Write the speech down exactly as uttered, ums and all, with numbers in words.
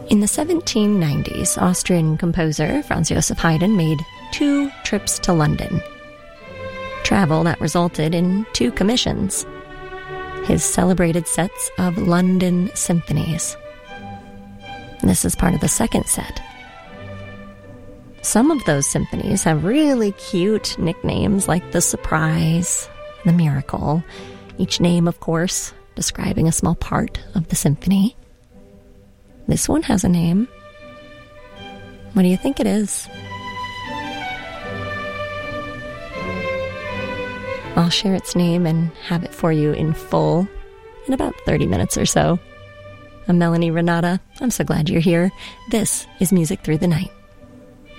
In the seventeen nineties, Austrian composer Franz Joseph Haydn made two trips to London. Travel that resulted in two commissions. His celebrated sets of London symphonies. This is part of the second set. Some of those symphonies have really cute nicknames like the Surprise, the Miracle, each name, of course, describing a small part of the symphony. This one has a name. What do you think it is? I'll share its name and have it for you in full in about thirty minutes or so. I'm Melanie Renata. I'm so glad you're here. This is Music Through the Night.